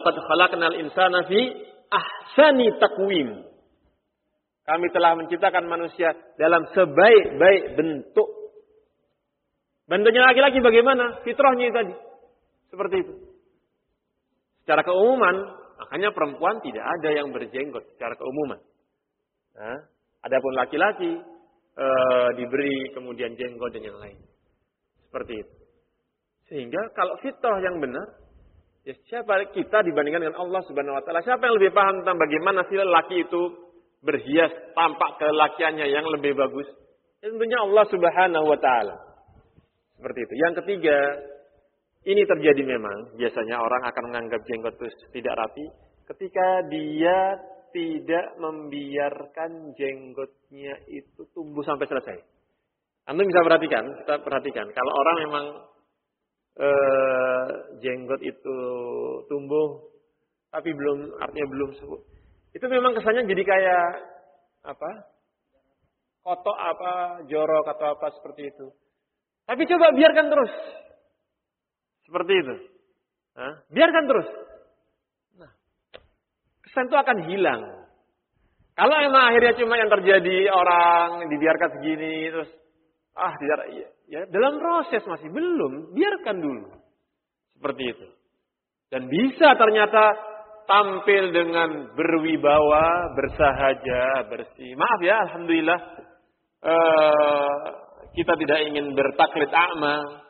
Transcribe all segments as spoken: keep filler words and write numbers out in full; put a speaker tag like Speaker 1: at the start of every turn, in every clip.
Speaker 1: walaqad khalaqnal insana fi ahsani taqwim. Kami telah menciptakan manusia dalam sebaik-baik bentuk. Bentuknya laki-laki bagaimana? Fitrahnya tadi. Seperti itu. Secara keumuman, makanya perempuan tidak ada yang berjenggot secara keumuman. Nah, adapun laki-laki e, diberi kemudian jenggot dan yang lain. Seperti itu. Sehingga kalau fitrah yang benar, ya siapa kita dibandingkan dengan Allah Subhanahu wa taala? Siapa yang lebih paham tentang bagaimana si lelaki itu berhias tampak kelelakiannya yang lebih bagus? Ya, tentunya Allah Subhanahu wa taala. Seperti itu. Yang ketiga, ini terjadi memang biasanya orang akan menganggap jenggot itu tidak rapi ketika dia tidak membiarkan jenggotnya itu tumbuh sampai selesai. Anda bisa perhatikan, kita perhatikan kalau orang memang eh, jenggot itu tumbuh tapi belum, artinya belum sembuh. Itu memang kesannya jadi kayak apa? Kotok apa, jorok atau apa seperti itu. Tapi coba biarkan terus. Seperti itu. Hah? Biarkan terus. Nah, kesan itu akan hilang. Kalau emang akhirnya cuma yang terjadi orang dibiarkan segini terus ah tidak ya, ya dalam proses masih belum, biarkan dulu. Seperti itu. Dan bisa ternyata tampil dengan berwibawa, bersahaja, bersih. Maaf ya, alhamdulillah uh, kita tidak ingin bertaklid a'ma.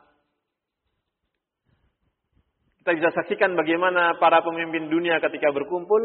Speaker 1: Kita bisa saksikan bagaimana para pemimpin dunia ketika berkumpul.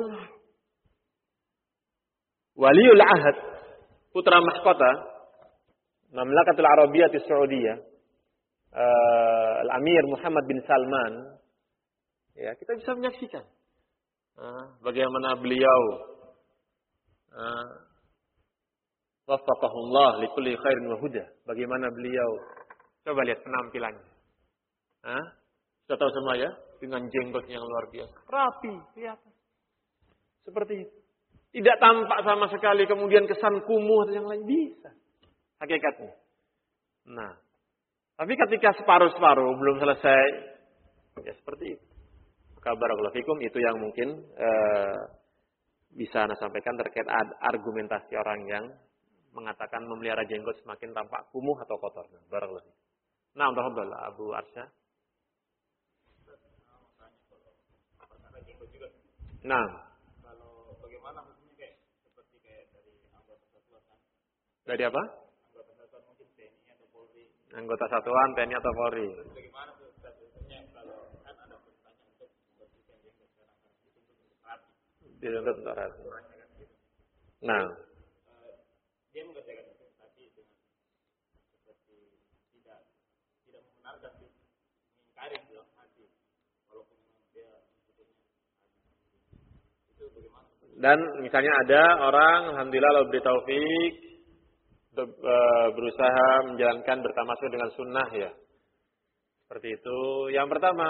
Speaker 1: Waliul Ahad, putra mahkota Mamlakatul Arabiyyah Saudiyah, uh, Al-Amir Muhammad bin Salman. Ya, kita bisa menyaksikan uh, bagaimana beliau uh, waffaqahullah likulli khairin wa huda. Bagaimana beliau, coba lihat penampilannya. Uh, Sudah tahu semua ya, dengan jenggot yang luar biasa, rapi, lihat. Seperti itu. Tidak tampak sama sekali kemudian kesan kumuh atau yang lain, bisa. Hakikatnya. Nah, tapi ketika separuh-separuh belum selesai, ya seperti itu. Maka barakallahu fikum, itu yang mungkin eh, bisa Anda sampaikan terkait argumentasi orang yang mengatakan memelihara jenggot semakin tampak kumuh atau kotor. Barakallahu fikum. Nah, alhamdulillah Abu Arsya. Nah,
Speaker 2: kalau bagaimana hukumnya kayak seperti kayak dari anggota satuan kan?
Speaker 1: Dari apa?
Speaker 2: Anggota satuan mungkin T N I atau Polri.
Speaker 1: Anggota satuan T N I atau Polri.
Speaker 2: Bagaimana tuh statusnya kalau kan ada pertanyaan untuk membersihkan jenggot sekarang kan dituntut untuk rapi.
Speaker 1: Dituntut untuk rapi. Nah,
Speaker 2: uh, dia mengerjakan itu tapi dengan seperti tidak tidak membenarkan mengingkari dalam hati walaupun dia
Speaker 1: dan misalnya ada orang, alhamdulillah Allah beri taufik, berusaha menjalankan bertamasuk dengan sunnah ya. Seperti itu. Yang pertama,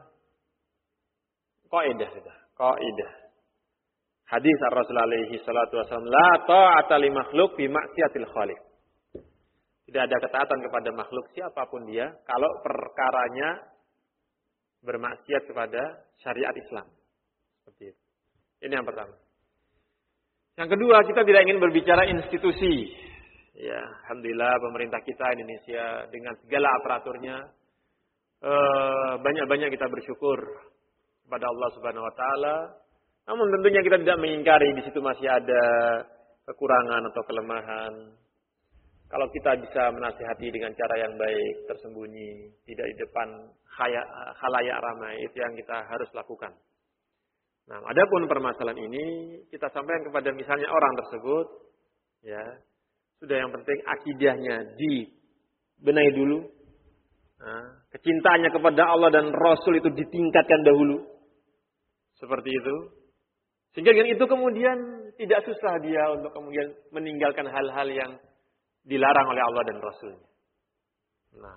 Speaker 1: kaidah sudah, kaidah. Hadis Rasulullah alaihi salatu wasallam, la ta'ata li makhluk fi ma'siyatil khaliq. Tidak ada ketaatan kepada makhluk siapapun dia kalau perkaranya bermaksiat kepada syariat Islam. Seperti itu. Ini yang pertama. Yang kedua, kita tidak ingin berbicara institusi. Ya, alhamdulillah pemerintah kita Indonesia dengan segala aparaturnya eh, banyak-banyak kita bersyukur kepada Allah Subhanahu wa taala. Namun tentunya kita tidak mengingkari di situ masih ada kekurangan atau kelemahan. Kalau kita bisa menasihati dengan cara yang baik, tersembunyi, tidak di depan khalayak ramai, itu yang kita harus lakukan. Nah, adapun permasalahan ini kita sampaikan kepada misalnya orang tersebut, ya sudah yang penting akidahnya dibenahi dulu, nah, kecintaannya kepada Allah dan Rasul itu ditingkatkan dahulu, seperti itu, sehingga dengan itu kemudian tidak susah dia untuk kemudian meninggalkan hal-hal yang dilarang oleh Allah dan Rasulnya. Nah,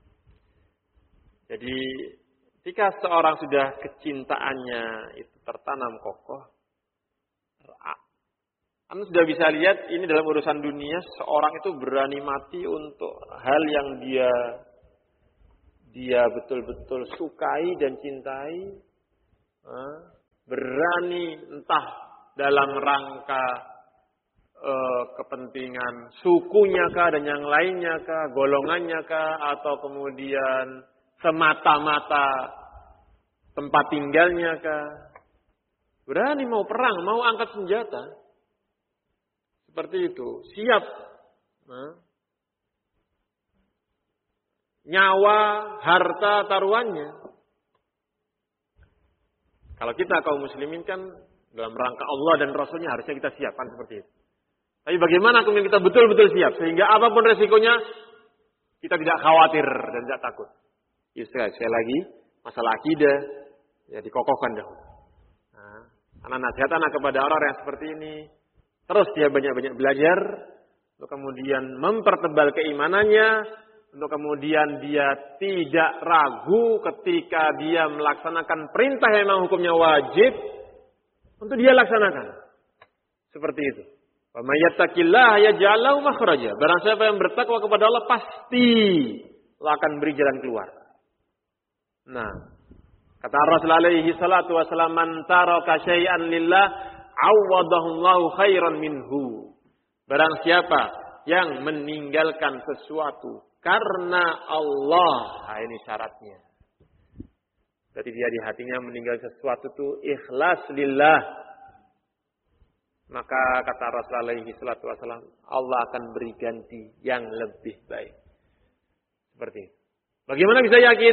Speaker 1: jadi jika seorang sudah kecintaannya itu tertanam kokoh, Anda sudah bisa lihat ini dalam urusan dunia, seorang itu berani mati untuk hal yang dia dia betul-betul sukai dan cintai. berani entah dalam rangka eh, kepentingan sukunya kah dan yang lainnya kah, golongannya kah, atau kemudian semata-mata tempat tinggalnya kah. Berani mau perang, mau angkat senjata. Seperti itu, siap. Nah. Nyawa, harta, taruhannya. Kalau kita kaum muslimin kan dalam rangka Allah dan Rasulnya harusnya kita siapkan seperti itu. Tapi bagaimana kemudian kita betul-betul siap sehingga apapun resikonya kita tidak khawatir dan tidak takut. Ya, sekali lagi masalah akidah ya dikokohkan dahulu. Nah, anak nasihat anak kepada orang yang seperti ini, terus dia banyak-banyak belajar, untuk kemudian mempertebal keimanannya, untuk kemudian dia tidak ragu ketika dia melaksanakan perintah yang memang hukumnya wajib, untuk dia laksanakan. Seperti itu. Wa may yattaqillaha yaj'al lahu makhraja. Barang siapa yang bertakwa kepada Allah pasti Allah akan beri jalan keluar. Nah, kata Rasul alaihi salatu wasallam, man taraka syai'an lillah awadahu Allahu khairan minhu. Barang siapa yang meninggalkan sesuatu karena Allah, nah ini syaratnya. Berarti dia di hatinya meninggalkan sesuatu itu ikhlas lillah. Maka kata Rasulullah alaihi salatu wasallam, Allah akan beri ganti yang lebih baik. Seperti itu. Bagaimana bisa yakin?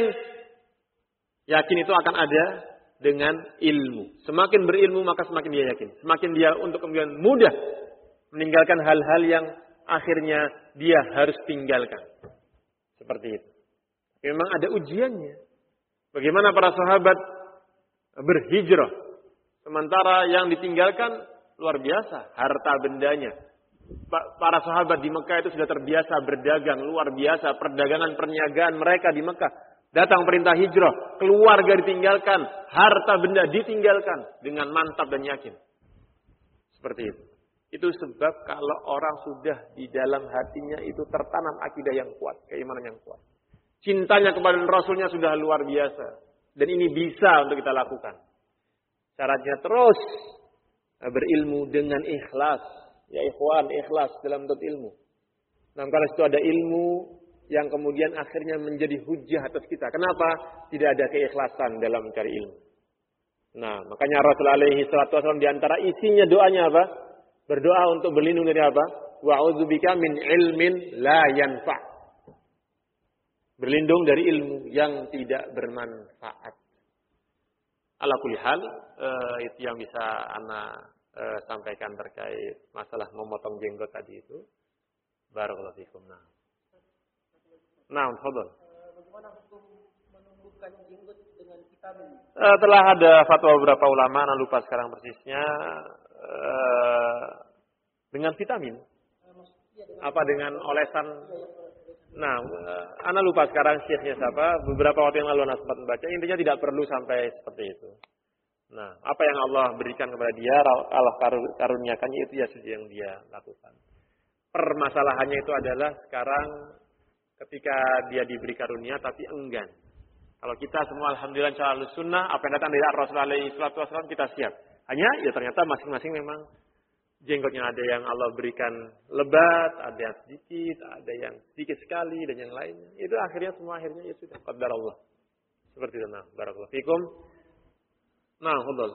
Speaker 1: Yakin itu akan ada dengan ilmu. Semakin berilmu maka semakin dia yakin. Semakin dia untuk kemudian mudah meninggalkan hal-hal yang akhirnya dia harus tinggalkan. Seperti itu. Memang ada ujiannya. Bagaimana para sahabat berhijrah. Sementara yang ditinggalkan luar biasa, harta bendanya. Para sahabat di Mekah itu sudah terbiasa berdagang, luar biasa. Perdagangan perniagaan mereka di Mekah. Datang perintah hijrah, keluarga ditinggalkan, harta benda ditinggalkan dengan mantap dan yakin. Seperti itu. Itu sebab kalau orang sudah di dalam hatinya itu tertanam akidah yang kuat, keimanan yang kuat. Cintanya kepada Rasulnya sudah luar biasa. Dan ini bisa untuk kita lakukan. Syaratnya terus berilmu dengan ikhlas. Ya ikhwan, ikhlas dalam bentuk ilmu. Nah kalau itu ada ilmu yang kemudian akhirnya menjadi hujah atas kita. Kenapa? Tidak ada keikhlasan dalam mencari ilmu. Nah makanya Rasulullah alaihi salatu wasallam diantara isinya doanya apa? Berdoa untuk berlindung dari apa? Wa'udzubika min ilmin la yanfa'. Berlindung dari ilmu yang tidak bermanfaat. Ala kulli hal, uh, itu yang bisa ana uh, sampaikan terkait masalah memotong jenggot tadi itu. Barakallahu fikum. Nah. Nah, tafadhol.
Speaker 3: Bagaimana hukum menumbuhkan jenggot dengan vitamin?
Speaker 1: Uh, telah ada fatwa beberapa ulama, ana lupa sekarang persisnya, uh, dengan vitamin. Apa dengan olesan? Nah, ana lupa sekarang syekhnya siapa. Beberapa waktu yang lalu ana sempat membaca. Intinya tidak perlu sampai seperti itu. Nah, apa yang Allah berikan kepada dia, Allah karuniakannya itu ya sudah yang dia lakukan. Permasalahannya itu adalah sekarang ketika dia diberi karunia tapi enggan. Kalau kita semua alhamdulillah selalu sunnah, apa yang datang dari Rasulullah alaihi salatu wasallam kita siap. Hanya ya ternyata masing-masing memang jenggotnya ada yang Allah berikan lebat, ada yang sedikit, ada yang sedikit sekali dan yang lainnya. Itu akhirnya semua akhirnya ya sudah qadar Allah. Seperti itu. Nah, barakallahu fikum. Nah, fadhal.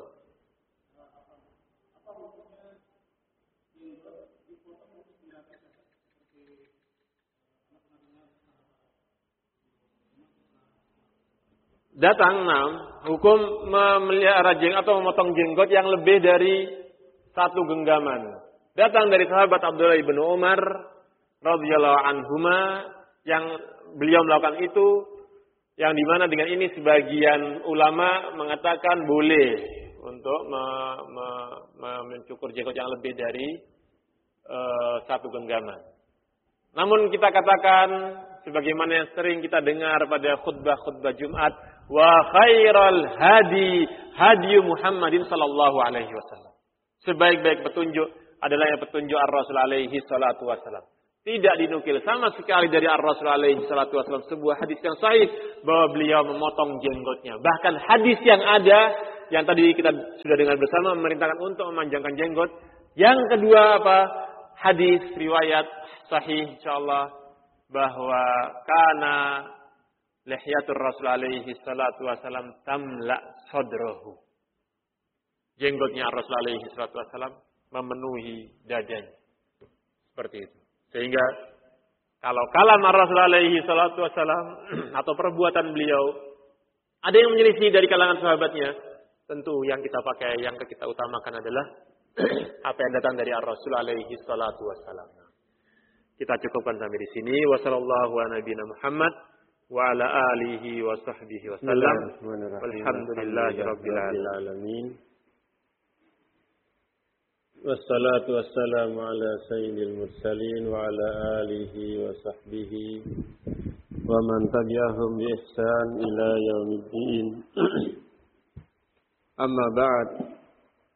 Speaker 1: Datang enam hukum memelihara jenggot atau memotong jenggot yang lebih dari satu genggaman. Datang dari sahabat Abdullah bin Umar radhiyallahu anhuma yang beliau melakukan itu, yang dimana dengan ini sebagian ulama mengatakan boleh untuk me, me, me, mencukur jenggot yang lebih dari uh, satu genggaman. Namun kita katakan sebagaimana yang sering kita dengar pada khutbah-khutbah Jumat, wa khairal hadi hadi Muhammadin sallallahu alaihi wasallam. Sebaik-baik petunjuk adalah yang petunjuk Ar-Rasul alaihi salatu wasallam. Tidak dinukil sama sekali dari Ar-Rasul alaihi salatu wasallam sebuah hadis yang sahih bahwa beliau memotong jenggotnya. Bahkan hadis yang ada yang tadi kita sudah dengar bersama memerintahkan untuk memanjangkan jenggot. Yang kedua apa? Hadis riwayat sahih insyaallah bahwa kana lihyatur Rasul alaihi salatu wasalam tamla sadrahu. Jenggotnya Rasul alaihi salatu wasalam memenuhi dadanya. Seperti itu. Sehingga kalau kalam Rasul alaihi salatu wasalam atau perbuatan beliau ada yang menyelisih dari kalangan sahabatnya, tentu yang kita pakai, yang kita utamakan adalah apa yang datang dari Rasul alaihi salatu wasalam. Kita cukupkan sampai di sini. Wassallallahu ala nabiyina Muhammad wa ala alihi wa sahbihi wasallam. Walhamdulillahi rabbil alamin. Wassalatu wassalamu ala sayyidil mursalin wa ala alihi wa sahbihi wa man tabi'ahum bi ihsan ila yaumiddin. Amma ba'd.